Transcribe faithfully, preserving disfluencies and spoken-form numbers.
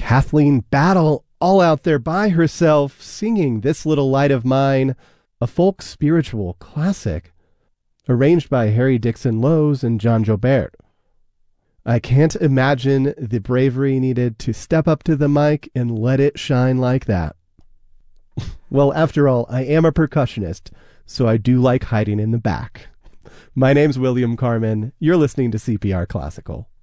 Kathleen Battle all out there by herself singing This Little Light of Mine, a folk spiritual classic, arranged by Harry Dixon Lowes and John Jobert. I can't imagine the bravery needed to step up to the mic and let it shine like that. Well, after all, I am a percussionist, so I do like hiding in the back. My name's William Carmen. You're listening to C P R Classical.